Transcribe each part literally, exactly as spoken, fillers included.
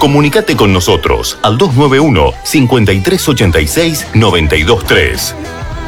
Comunicate con nosotros al dos nueve uno, cinco tres ocho seis, nueve dos tres.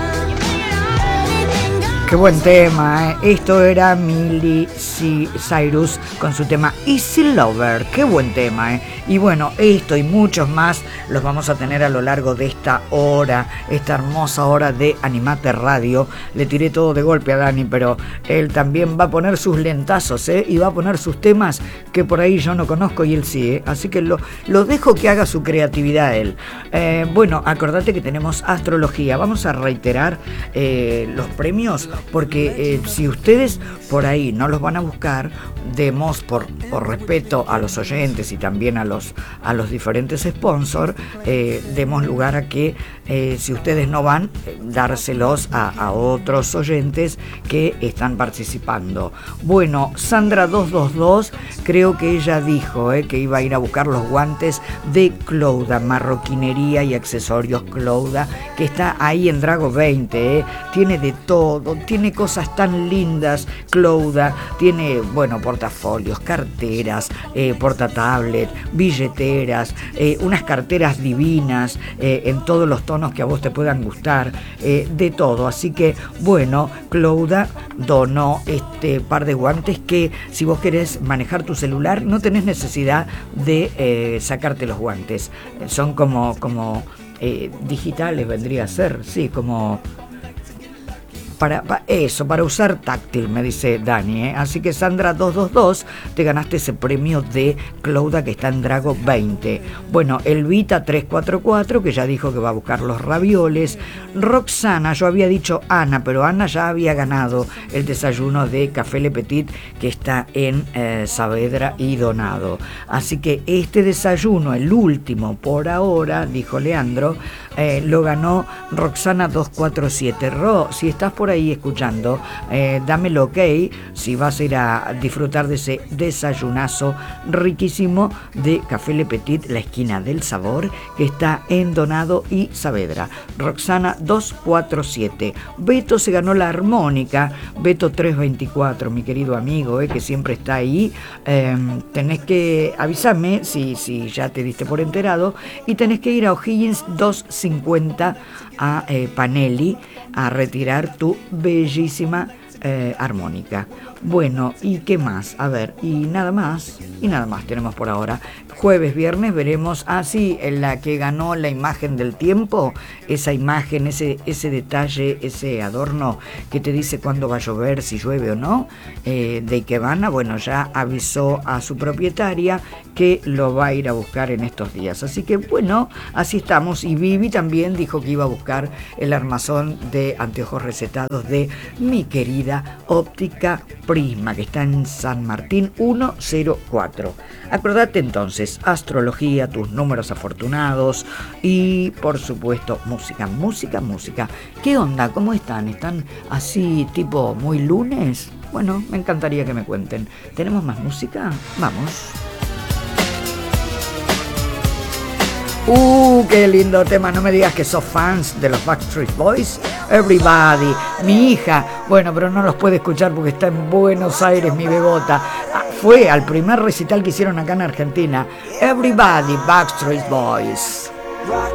Qué buen tema, ¿eh? Esto era Miley Cyrus con su tema Easy Lover. Qué buen tema, ¿eh? Y bueno, esto y muchos más los vamos a tener a lo largo de esta hora, esta hermosa hora de Animate Radio. Le tiré todo de golpe a Dani, pero él también va a poner sus lentazos, ¿eh? Y va a poner sus temas que por ahí yo no conozco y él sí, ¿eh? Así que lo, lo dejo que haga su creatividad él. Eh, bueno, acordate que tenemos astrología. Vamos a reiterar eh, los premios, porque eh, si ustedes por ahí no los van a buscar, demos por, por respeto a los oyentes y también a los, a los diferentes sponsors, eh, demos lugar a que eh, si ustedes no van, eh, dárselos a, a otros oyentes que están participando. Bueno, Sandra dos dos dos, creo que ella dijo eh, que iba a ir a buscar los guantes de Clouda, marroquinería y accesorios Clouda, que está ahí en Drago veinte, eh. Tiene de todo, tiene cosas tan lindas Clouda, tiene, bueno, portafolios, carteras, eh, portatablet, billeteras, eh, unas carteras divinas eh, en todos los tonos que a vos te puedan gustar, eh, de todo. Así que, bueno, Clouda donó este par de guantes que si vos querés manejar tu celular no tenés necesidad de eh, sacarte los guantes. Son como, como eh, digitales, vendría a ser, sí, como... Para, para eso, para usar táctil, me dice Dani, ¿eh? Así que Sandra dos dos dos, te ganaste ese premio de Clouda que está en Drago veinte. Bueno, Elvita tres cuatro cuatro, que ya dijo que va a buscar los ravioles. Roxana, yo había dicho Ana, pero Ana ya había ganado el desayuno de Café Le Petit, que está en eh, Saavedra y Donado. Así que este desayuno, el último por ahora, dijo Leandro, eh, lo ganó Roxana dos cuatro siete. Ro, si estás por ahí escuchando, eh, dame el ok si vas a ir a disfrutar de ese desayunazo riquísimo de Café Le Petit, la esquina del sabor, que está en Donado y Saavedra. Roxana dos cuatro siete. Beto se ganó la armónica, Beto tres veinticuatro, mi querido amigo, eh, que siempre está ahí. Eh, tenés que avisarme si, si ya te diste por enterado, y tenés que ir a O'Higgins doscientos cincuenta a eh, Panelli a retirar tu bellísima eh, armónica. Bueno, ¿y qué más? A ver, y nada más, y nada más tenemos por ahora. Jueves, viernes veremos, ah sí, en la que ganó la imagen del tiempo, esa imagen, ese, ese detalle, ese adorno que te dice cuándo va a llover, si llueve o no, eh, de Ikebana, bueno, ya avisó a su propietaria que lo va a ir a buscar en estos días. Así que bueno, así estamos. Y Vivi también dijo que iba a buscar el armazón de anteojos recetados de mi querida Óptica Prisma, que está en San Martín ciento cuatro. Acordate entonces, astrología, tus números afortunados y por supuesto música, música, música. ¿Qué onda? ¿Cómo están? ¿Están así tipo muy lunes? Bueno, me encantaría que me cuenten. ¿Tenemos más música? Vamos. Uh, qué lindo tema. No me digas que sos fans de los Backstreet Boys. Everybody, mi hija, bueno, pero no los puede escuchar porque está en Buenos Aires, mi bebota. Ah, fue al primer recital que hicieron acá en Argentina. Everybody, Backstreet Boys.